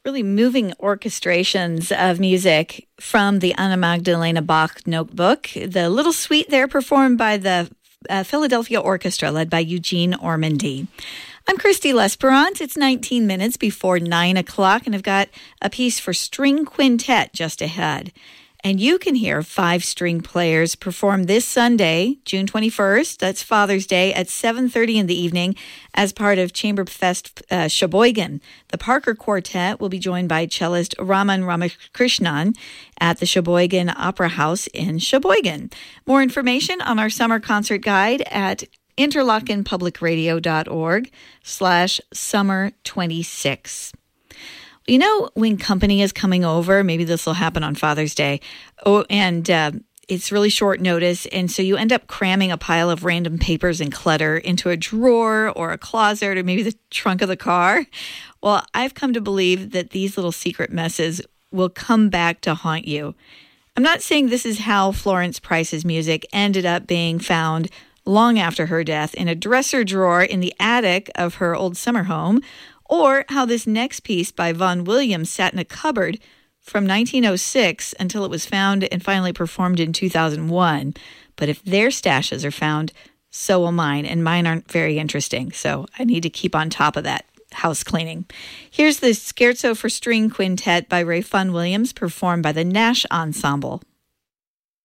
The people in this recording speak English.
really moving orchestrations of music from the Anna Magdalena Bach notebook. The little suite there performed by the Philadelphia Orchestra led by Eugene Ormandy. I'm Christy Lesperance. It's 19 minutes before 9 o'clock, and I've got a piece for string quintet just ahead. And you can hear 5 string players perform this Sunday, June 21st, that's Father's Day, at 7:30 in the evening as part of Chamberfest Sheboygan. The Parker Quartet will be joined by cellist Raman Ramakrishnan at the Sheboygan Opera House in Sheboygan. More information on our summer concert guide at interlochenpublicradio.org/summer26. You know, when company is coming over, maybe this will happen on Father's Day, and it's really short notice, and so you end up cramming a pile of random papers and clutter into a drawer or a closet or maybe the trunk of the car. Well, I've come to believe that these little secret messes will come back to haunt you. I'm not saying this is how Florence Price's music ended up being found long after her death in a dresser drawer in the attic of her old summer home, or how this next piece by Vaughan Williams sat in a cupboard from 1906 until it was found and finally performed in 2001. But if their stashes are found, so will mine, and mine aren't very interesting, so I need to keep on top of that house cleaning. Here's the Scherzo for String Quintet by Vaughan Williams, performed by the Nash Ensemble.